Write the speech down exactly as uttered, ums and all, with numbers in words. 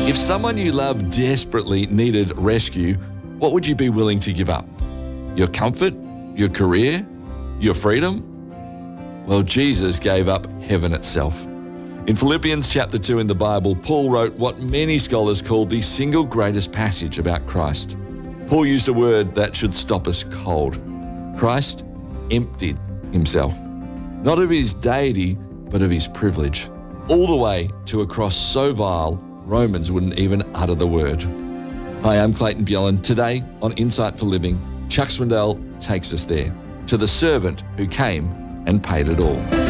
If someone you love desperately needed rescue, what would you be willing to give up? Your comfort? Your career? Your freedom? Well, Jesus gave up heaven itself. In Philippians chapter two in the Bible, Paul wrote what many scholars call the single greatest passage about Christ. Paul used a word that should stop us cold. Christ emptied himself, not of his deity, but of his privilege, all the way to a cross so vile, Romans wouldn't even utter the word. Hi, I'm Clayton Bjelland. Today on Insight for Living, Chuck Swindoll takes us there, to the servant who came and paid it all.